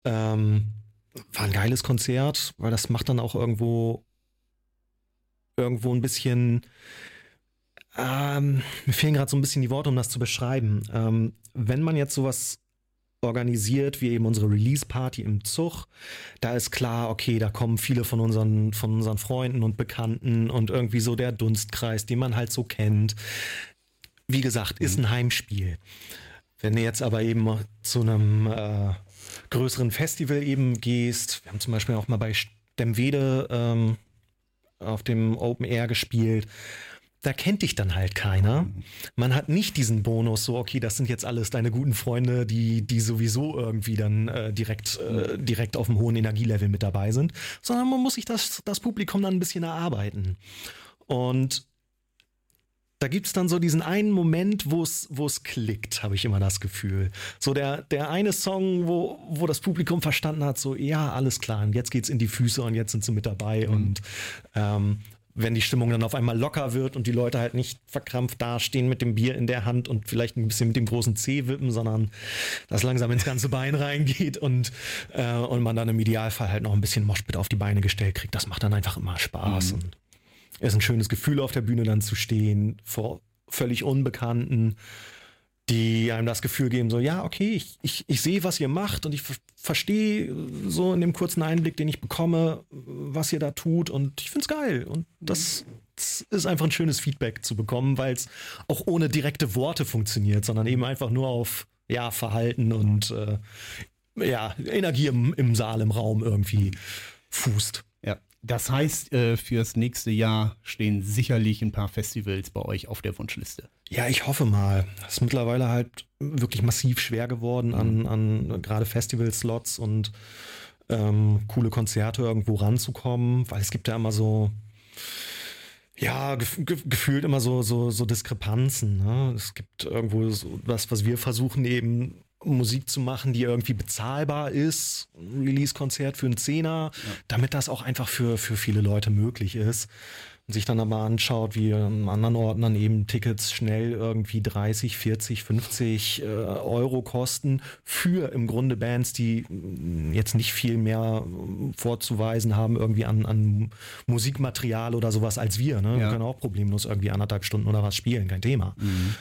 War ein geiles Konzert, weil das macht dann auch irgendwo ein bisschen, mir fehlen gerade so ein bisschen die Worte, um das zu beschreiben. Wenn man jetzt sowas organisiert, wie eben unsere Release-Party im Zug, da ist klar, okay, da kommen viele von unseren Freunden und Bekannten und irgendwie so der Dunstkreis, den man halt so kennt. Wie gesagt, ist ein Heimspiel. Wenn du jetzt aber eben zu einem größeren Festival eben gehst, wir haben zum Beispiel auch mal bei Stemwede auf dem Open Air gespielt, da kennt dich dann halt keiner. Man hat nicht diesen Bonus, so, okay, das sind jetzt alles deine guten Freunde, die sowieso irgendwie dann direkt auf einem hohen Energielevel mit dabei sind, sondern man muss sich das Publikum dann ein bisschen erarbeiten. Und da gibt's dann so diesen einen Moment, wo es klickt, habe ich immer das Gefühl. So der eine Song, wo das Publikum verstanden hat, so, ja, alles klar, und jetzt geht's in die Füße und jetzt sind sie mit dabei. Und wenn die Stimmung dann auf einmal locker wird und die Leute halt nicht verkrampft dastehen mit dem Bier in der Hand und vielleicht ein bisschen mit dem großen Zeh wippen, sondern das langsam ins ganze Bein reingeht und man dann im Idealfall halt noch ein bisschen Moshpit auf die Beine gestellt kriegt, das macht dann einfach immer Spaß. Und ist ein schönes Gefühl, auf der Bühne dann zu stehen, vor völlig Unbekannten, die einem das Gefühl geben, so, ja, okay, ich sehe, was ihr macht und ich verstehe so in dem kurzen Einblick, den ich bekomme, was ihr da tut und ich find's geil. Und das ist einfach ein schönes Feedback zu bekommen, weil es auch ohne direkte Worte funktioniert, sondern eben einfach nur auf, ja, Verhalten und Energie im Saal, im Raum irgendwie fußt. Ja, das heißt, fürs nächste Jahr stehen sicherlich ein paar Festivals bei euch auf der Wunschliste. Ja, ich hoffe mal. Das ist mittlerweile halt wirklich massiv schwer geworden, an gerade Festival-Slots und coole Konzerte irgendwo ranzukommen, weil es gibt ja immer so, ja, gefühlt immer so Diskrepanzen. Ne? Es gibt irgendwo so was wir versuchen eben Musik zu machen, die irgendwie bezahlbar ist, ein Release-Konzert für einen Zehner, damit das auch einfach für viele Leute möglich ist. Und sich dann aber anschaut, wie an anderen Orten dann eben Tickets schnell irgendwie 30, 40, 50 Euro kosten für im Grunde Bands, die jetzt nicht viel mehr vorzuweisen haben irgendwie an Musikmaterial oder sowas als wir. Ne? Wir können auch problemlos irgendwie 1,5 Stunden oder was spielen, kein Thema.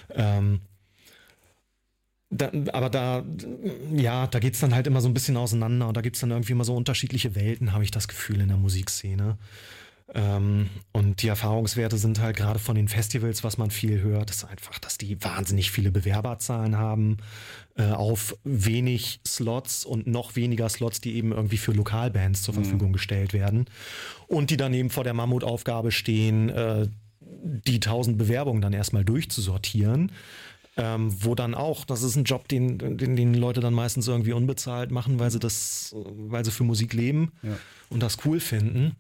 Da geht's dann halt immer so ein bisschen auseinander und da gibt's dann irgendwie immer so unterschiedliche Welten, habe ich das Gefühl, in der Musikszene. Und die Erfahrungswerte sind halt gerade von den Festivals, was man viel hört, ist einfach, dass die wahnsinnig viele Bewerberzahlen haben auf wenig Slots und noch weniger Slots, die eben irgendwie für Lokalbands zur Verfügung gestellt werden und die dann eben vor der Mammutaufgabe stehen, die 1000 Bewerbungen dann erstmal durchzusortieren. Wo dann auch, das ist ein Job, den Leute dann meistens irgendwie unbezahlt machen, weil sie für Musik leben und das cool finden.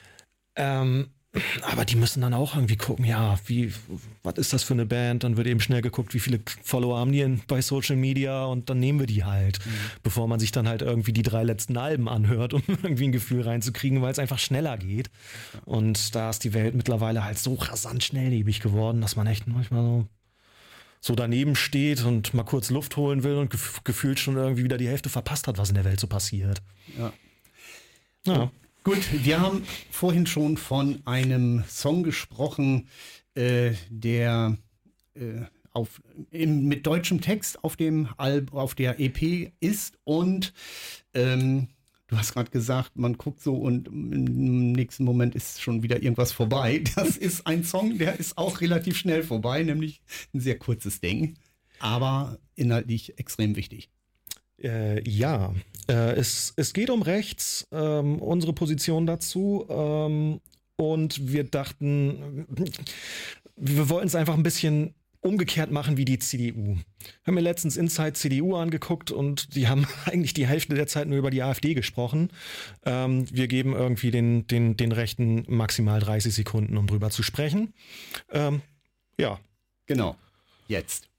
Aber die müssen dann auch irgendwie gucken, ja, was ist das für eine Band? Dann wird eben schnell geguckt, wie viele Follower haben die bei Social Media und dann nehmen wir die halt, bevor man sich dann halt irgendwie die 3 letzten Alben anhört, um irgendwie ein Gefühl reinzukriegen, weil es einfach schneller geht. Und da ist die Welt mittlerweile halt so rasant schnelllebig geworden, dass man echt manchmal so daneben steht und mal kurz Luft holen will und gefühlt schon irgendwie wieder die Hälfte verpasst hat, was in der Welt so passiert. Ja. Gut, wir haben vorhin schon von einem Song gesprochen, der mit deutschem Text auf der EP ist und du hast gerade gesagt, man guckt so und im nächsten Moment ist schon wieder irgendwas vorbei. Das ist ein Song, der ist auch relativ schnell vorbei, nämlich ein sehr kurzes Ding, aber inhaltlich extrem wichtig. Es geht um rechts, unsere Position dazu und wir dachten, wir wollten es einfach ein bisschen umgekehrt machen wie die CDU. Wir haben mir letztens Inside CDU angeguckt und die haben eigentlich die Hälfte der Zeit nur über die AfD gesprochen. Wir geben irgendwie den Rechten maximal 30 Sekunden, um drüber zu sprechen. Genau, jetzt.